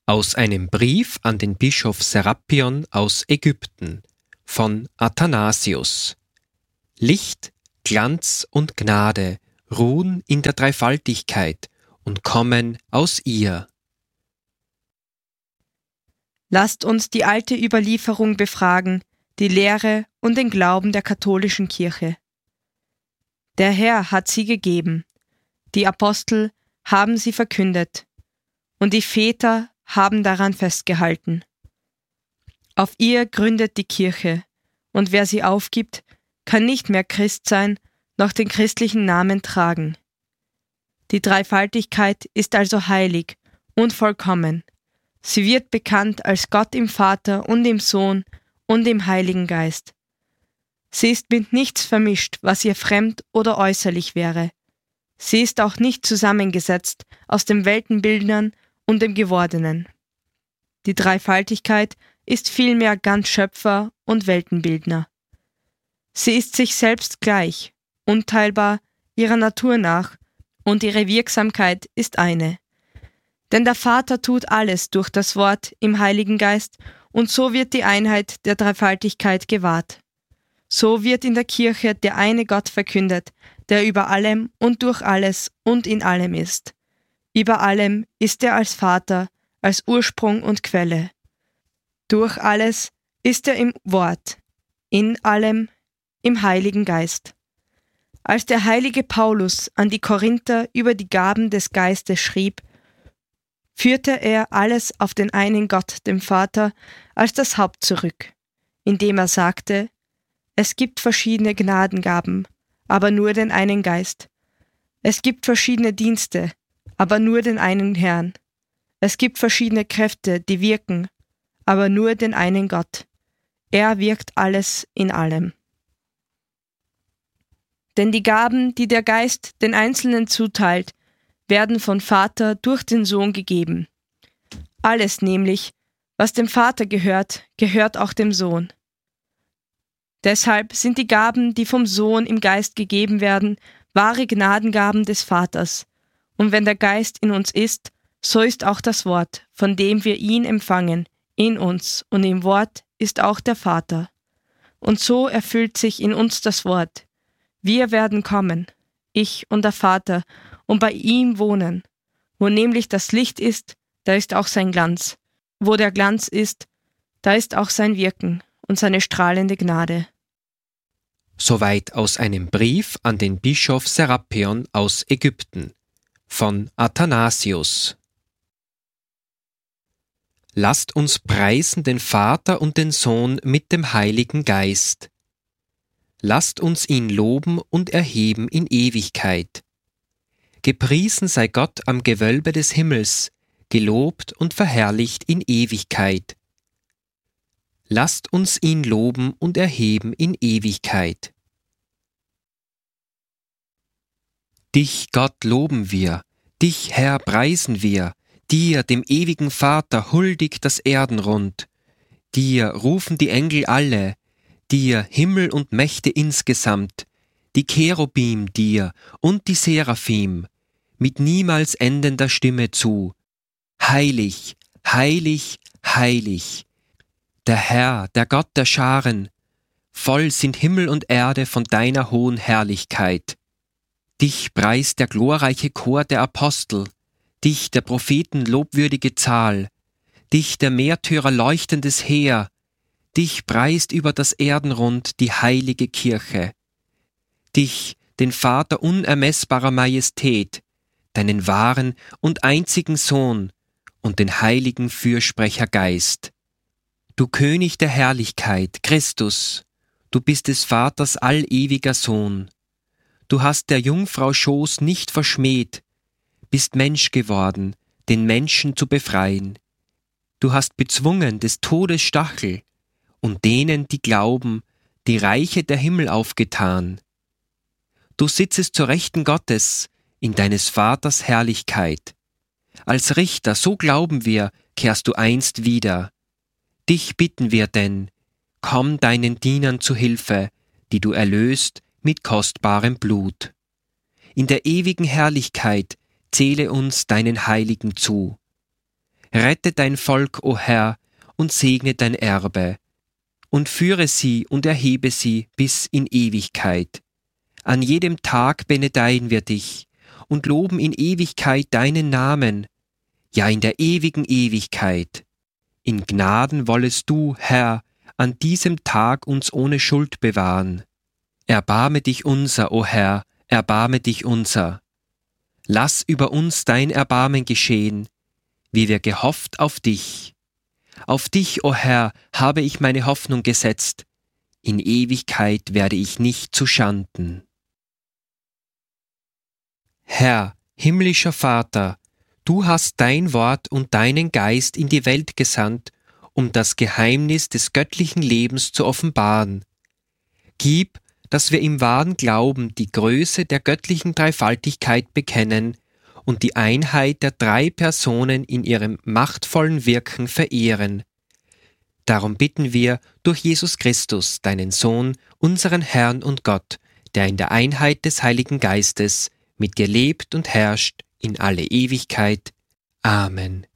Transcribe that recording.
Aus einem Brief an den Bischof Serapion aus Ägypten von Athanasius. Licht, Glanz und Gnade ruhen in der Dreifaltigkeit und kommen aus ihr. Lasst uns die alte Überlieferung befragen, die Lehre und den Glauben der katholischen Kirche. Der Herr hat sie gegeben, die Apostel haben sie verkündet und die Väter haben daran festgehalten. Auf ihr gründet die Kirche, und wer sie aufgibt, kann nicht mehr Christ sein, noch den christlichen Namen tragen. Die Dreifaltigkeit ist also heilig und vollkommen. Sie wird bekannt als Gott im Vater und im Sohn und im Heiligen Geist. Sie ist mit nichts vermischt, was ihr fremd oder äußerlich wäre. Sie ist auch nicht zusammengesetzt aus den Weltenbildern und dem Gewordenen. Die Dreifaltigkeit ist vielmehr ganz Schöpfer und Weltenbildner. Sie ist sich selbst gleich, unteilbar, ihrer Natur nach, und ihre Wirksamkeit ist eine. Denn der Vater tut alles durch das Wort im Heiligen Geist, und so wird die Einheit der Dreifaltigkeit gewahrt. So wird in der Kirche der eine Gott verkündet, der über allem und durch alles und in allem ist. Über allem ist er als Vater, als Ursprung und Quelle. Durch alles ist er im Wort, in allem im Heiligen Geist. Als der heilige Paulus an die Korinther über die Gaben des Geistes schrieb, führte er alles auf den einen Gott, dem Vater, als das Haupt zurück, indem er sagte: Es gibt verschiedene Gnadengaben, aber nur den einen Geist. Es gibt verschiedene Dienste, aber nur den einen Herrn. Es gibt verschiedene Kräfte, die wirken, aber nur den einen Gott. Er wirkt alles in allem. Denn die Gaben, die der Geist den Einzelnen zuteilt, werden vom Vater durch den Sohn gegeben. Alles nämlich, was dem Vater gehört, gehört auch dem Sohn. Deshalb sind die Gaben, die vom Sohn im Geist gegeben werden, wahre Gnadengaben des Vaters. Und wenn der Geist in uns ist, so ist auch das Wort, von dem wir ihn empfangen, in uns, und im Wort ist auch der Vater. Und so erfüllt sich in uns das Wort. Wir werden kommen, ich und der Vater, und bei ihm wohnen. Wo nämlich das Licht ist, da ist auch sein Glanz. Wo der Glanz ist, da ist auch sein Wirken und seine strahlende Gnade. Soweit aus einem Brief an den Bischof Serapion aus Ägypten von Athanasius. Lasst uns preisen den Vater und den Sohn mit dem Heiligen Geist. Lasst uns ihn loben und erheben in Ewigkeit. Gepriesen sei Gott am Gewölbe des Himmels, gelobt und verherrlicht in Ewigkeit. Lasst uns ihn loben und erheben in Ewigkeit. Dich, Gott, loben wir, dich, Herr, preisen wir, dir, dem ewigen Vater, huldigt das Erdenrund, dir rufen die Engel alle, dir Himmel und Mächte insgesamt, die Cherubim dir und die Seraphim, mit niemals endender Stimme zu. Heilig, heilig, heilig, der Herr, der Gott der Scharen, voll sind Himmel und Erde von deiner hohen Herrlichkeit. Dich preist der glorreiche Chor der Apostel, dich der Propheten lobwürdige Zahl, dich der Märtyrer leuchtendes Heer, dich preist über das Erdenrund die heilige Kirche, dich, den Vater unermessbarer Majestät, deinen wahren und einzigen Sohn und den heiligen Fürsprecher Geist. Du König der Herrlichkeit, Christus, du bist des Vaters allewiger Sohn. Du hast der Jungfrau Schoß nicht verschmäht, bist Mensch geworden, den Menschen zu befreien. Du hast bezwungen des Todes Stachel und denen, die glauben, die Reiche der Himmel aufgetan. Du sitzest zur Rechten Gottes in deines Vaters Herrlichkeit. Als Richter, so glauben wir, kehrst du einst wieder. Dich bitten wir denn, komm deinen Dienern zu Hilfe, die du erlöst mit kostbarem Blut. In der ewigen Herrlichkeit zähle uns deinen Heiligen zu. Rette dein Volk, o Herr, und segne dein Erbe, und führe sie und erhebe sie bis in Ewigkeit. An jedem Tag benedeien wir dich und loben in Ewigkeit deinen Namen, ja in der ewigen Ewigkeit. In Gnaden wollest du, Herr, an diesem Tag uns ohne Schuld bewahren. Erbarme dich unser, o Herr, erbarme dich unser. Lass über uns dein Erbarmen geschehen, wie wir gehofft auf dich. Auf dich, o Herr, habe ich meine Hoffnung gesetzt. In Ewigkeit werde ich nicht zuschanden. Herr, himmlischer Vater, du hast dein Wort und deinen Geist in die Welt gesandt, um das Geheimnis des göttlichen Lebens zu offenbaren. Gib, dass wir im wahren Glauben die Größe der göttlichen Dreifaltigkeit bekennen und die Einheit der drei Personen in ihrem machtvollen Wirken verehren. Darum bitten wir durch Jesus Christus, deinen Sohn, unseren Herrn und Gott, der in der Einheit des Heiligen Geistes mit dir lebt und herrscht in alle Ewigkeit. Amen.